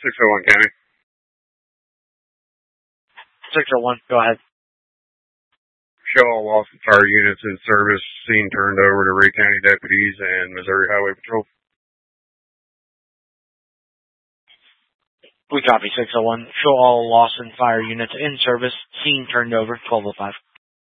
601 County. 601, go ahead. Show all lost and fire units in service. Scene turned over to Ray County deputies and Missouri Highway Patrol. We copy 601. Show all lost and fire units in service. Scene turned over 1205.